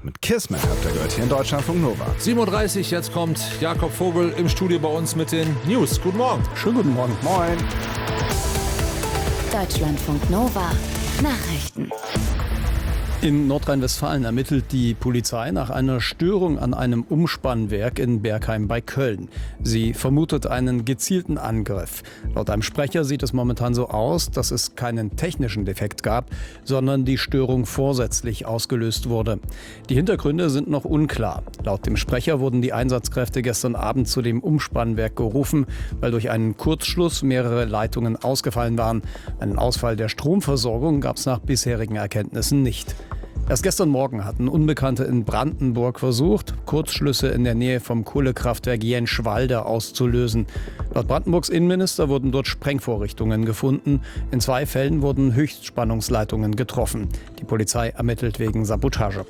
mit Kismet habt ihr gehört hier in Deutschlandfunk Nova. 7:30 Uhr, jetzt kommt Jakob Vogel im Studio bei uns mit den News. Guten Morgen. Schönen guten Morgen. Moin. Deutschlandfunk Nova. Nachrichten. In Nordrhein-Westfalen ermittelt die Polizei nach einer Störung an einem Umspannwerk in Bergheim bei Köln. Sie vermutet einen gezielten Angriff. Laut einem Sprecher sieht es momentan so aus, dass es keinen technischen Defekt gab, sondern die Störung vorsätzlich ausgelöst wurde. Die Hintergründe sind noch unklar. Laut dem Sprecher wurden die Einsatzkräfte gestern Abend zu dem Umspannwerk gerufen, weil durch einen Kurzschluss mehrere Leitungen ausgefallen waren. Einen Ausfall der Stromversorgung gab es nach bisherigen Erkenntnissen nicht. Erst gestern Morgen hatten Unbekannte in Brandenburg versucht, Kurzschlüsse in der Nähe vom Kohlekraftwerk Jenschwalde auszulösen. Laut Brandenburgs Innenminister wurden dort Sprengvorrichtungen gefunden. In 2 Fällen wurden Höchstspannungsleitungen getroffen. Die Polizei ermittelt wegen Sabotage.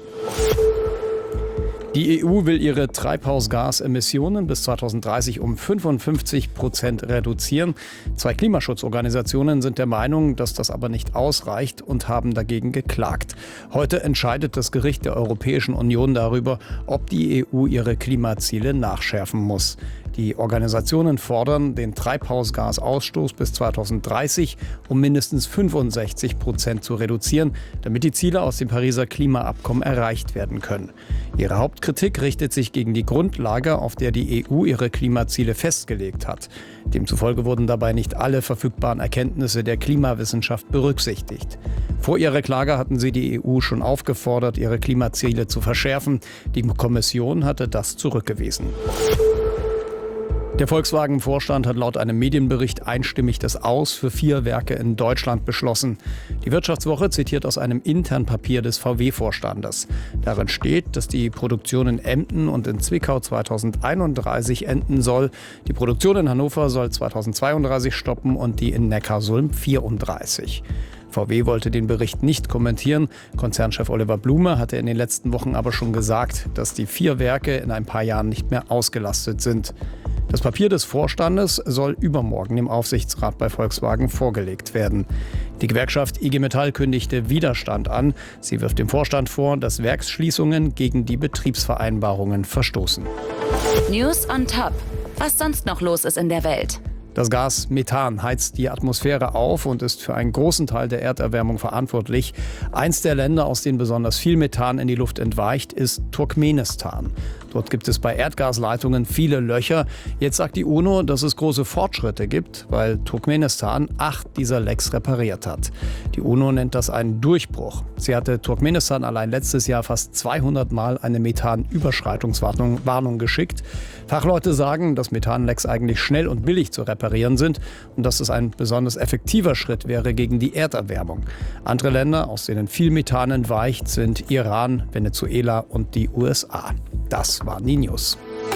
Die EU will ihre Treibhausgasemissionen bis 2030 um 55% reduzieren. 2 Klimaschutzorganisationen sind der Meinung, dass das aber nicht ausreicht und haben dagegen geklagt. Heute entscheidet das Gericht der Europäischen Union darüber, ob die EU ihre Klimaziele nachschärfen muss. Die Organisationen fordern, den Treibhausgasausstoß bis 2030 um mindestens 65% zu reduzieren, damit die Ziele aus dem Pariser Klimaabkommen erreicht werden können. Ihre Hauptkritik richtet sich gegen die Grundlage, auf der die EU ihre Klimaziele festgelegt hat. Demzufolge wurden dabei nicht alle verfügbaren Erkenntnisse der Klimawissenschaft berücksichtigt. Vor ihrer Klage hatten sie die EU schon aufgefordert, ihre Klimaziele zu verschärfen. Die Kommission hatte das zurückgewiesen. Der Volkswagen-Vorstand hat laut einem Medienbericht einstimmig das Aus für 4 Werke in Deutschland beschlossen. Die Wirtschaftswoche zitiert aus einem internen Papier des VW-Vorstandes. Darin steht, dass die Produktion in Emden und in Zwickau 2031 enden soll. Die Produktion in Hannover soll 2032 stoppen und die in Neckarsulm 34. VW wollte den Bericht nicht kommentieren. Konzernchef Oliver Blume hatte in den letzten Wochen aber schon gesagt, dass die 4 Werke in ein paar Jahren nicht mehr ausgelastet sind. Das Papier des Vorstandes soll übermorgen dem Aufsichtsrat bei Volkswagen vorgelegt werden. Die Gewerkschaft IG Metall kündigte Widerstand an. Sie wirft dem Vorstand vor, dass Werksschließungen gegen die Betriebsvereinbarungen verstoßen. News on top. Was sonst noch los ist in der Welt? Das Gas Methan heizt die Atmosphäre auf und ist für einen großen Teil der Erderwärmung verantwortlich. Eins der Länder, aus denen besonders viel Methan in die Luft entweicht, ist Turkmenistan. Dort gibt es bei Erdgasleitungen viele Löcher. Jetzt sagt die UNO, dass es große Fortschritte gibt, weil Turkmenistan 8 dieser Lecks repariert hat. Die UNO nennt das einen Durchbruch. Sie hatte Turkmenistan allein letztes Jahr fast 200 Mal eine Methanüberschreitungswarnung geschickt. Fachleute sagen, dass Methanlecks eigentlich schnell und billig zu reparieren sind und dass es ein besonders effektiver Schritt wäre gegen die Erderwärmung. Andere Länder, aus denen viel Methan entweicht, sind Iran, Venezuela und die USA. Das waren die News.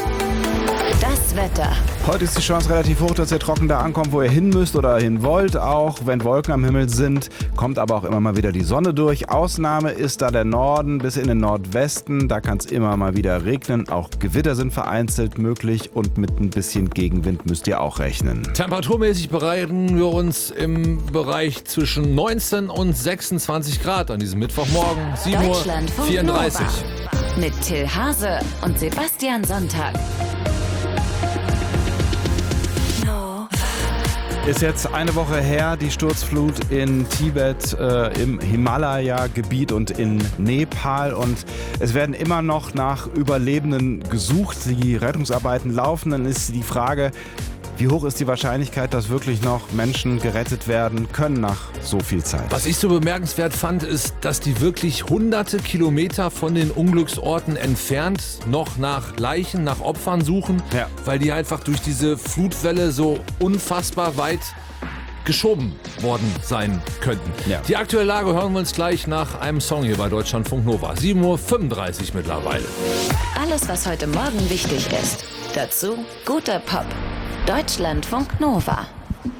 Das Wetter. Heute ist die Chance relativ hoch, dass ihr trocken da ankommt, wo ihr hin müsst oder hin wollt. Auch wenn Wolken am Himmel sind, kommt aber auch immer mal wieder die Sonne durch. Ausnahme ist da der Norden bis in den Nordwesten. Da kann es immer mal wieder regnen. Auch Gewitter sind vereinzelt möglich und mit ein bisschen Gegenwind müsst ihr auch rechnen. Temperaturmäßig bereiten wir uns im Bereich zwischen 19 und 26 Grad an diesem Mittwochmorgen, 7:34 Uhr. Mit Till Hase und Sebastian Sonntag. Ist jetzt eine Woche her, die Sturzflut in Tibet, im Himalaya-Gebiet und in Nepal. Und es werden immer noch nach Überlebenden gesucht. Die Rettungsarbeiten laufen. Dann ist die Frage, wie hoch ist die Wahrscheinlichkeit, dass wirklich noch Menschen gerettet werden können nach so viel Zeit? Was ich so bemerkenswert fand, ist, dass die wirklich hunderte Kilometer von den Unglücksorten entfernt noch nach Leichen, nach Opfern suchen, Ja. weil die einfach durch diese Flutwelle so unfassbar weit geschoben worden sein könnten. Ja. Die aktuelle Lage hören wir uns gleich nach einem Song hier bei Deutschlandfunk Nova. 7:35 Uhr mittlerweile. Alles, was heute Morgen wichtig ist. Dazu guter Pop. Deutschlandfunk Nova.